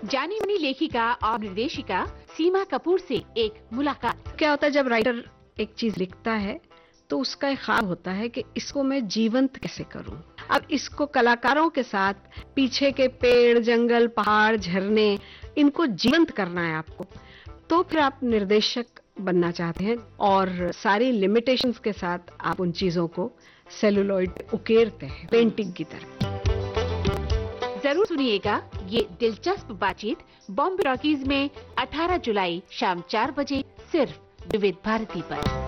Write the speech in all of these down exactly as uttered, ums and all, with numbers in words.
जानी मानी लेखिका और निर्देशिका सीमा कपूर से एक मुलाकात। क्या होता है जब राइटर एक चीज लिखता है तो उसका एक ख्वाब होता है कि इसको मैं जीवंत कैसे करूं। अब इसको कलाकारों के साथ पीछे के पेड़, जंगल, पहाड़, झरने, इनको जीवंत करना है आपको, तो फिर आप निर्देशक बनना चाहते हैं और सारी लिमिटेशंस के साथ आप उन चीजों को सेलुलॉइड उकेरते हैं पेंटिंग की तरह। जरूर सुनिएगा ये दिलचस्प बातचीत बॉम्बे रॉकीज में अठारह जुलाई शाम चार बजे सिर्फ विविध भारती पर।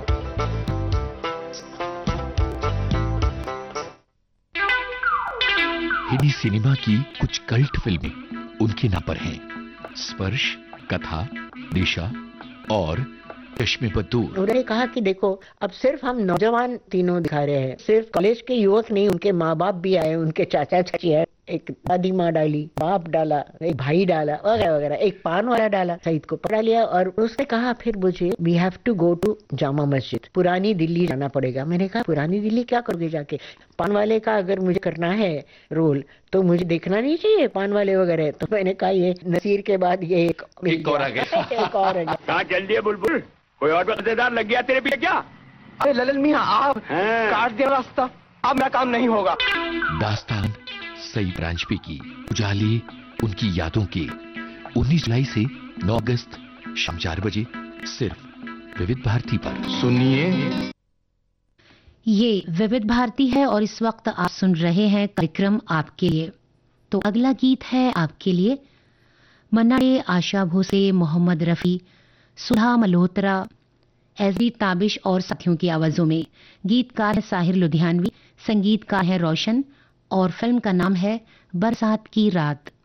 हिंदी सिनेमा की कुछ कल्ट फिल्में उनके नाम पर हैं। स्पर्श, कथा, दिशा और चश्मे बदूर। उन्होंने कहा कि देखो अब सिर्फ हम नौजवान तीनों दिखा रहे हैं, सिर्फ कॉलेज के युवक नहीं, उनके माँ बाप भी आए, उनके चाचा चाची आए, एक दादी माँ डाली, बाप डाला, एक भाई डाला वगैरह वगैरह, एक पान वाला डाला, सईद को पकड़ा लिया और उसने कहा फिर मुझे we have to go to Jama Masjid, पुरानी दिल्ली जाना पड़ेगा। मैंने कहा पुरानी दिल्ली क्या करोगे जाके? पान वाले का अगर मुझे करना है रोल तो मुझे देखना नहीं चाहिए पान वाले वगैरह। तो मैंने कहा ये नसीर के बाद ये एक, एक और आ गया। एक और आ गया। कहाँ चल दिए बुलबुल? कोई और मजेदार लग गया तेरे पीछे क्या? अरे ललन मियां आप काट दिया रास्ता, अब मेरा काम नहीं होगा। दास्तान सईद राजपी की उजाले उनकी यादों के उन्नीस जुलाई से नौ अगस्त शाम चार बजे सिर्फ विविध भारती पर। सुनिए ये विविध भारती है और इस वक्त आप सुन रहे हैं कार्यक्रम आपके लिए। तो अगला गीत है आपके लिए मन्ना डे, आशा भोसले, मोहम्मद रफी, सुधा मल्होत्रा, एसडी ताबिश और साथियों की आवाजों में। गीतकार है साहिर लुधियानवी, संगीतकार है रोशन और फिल्म का नाम है बरसात की रात।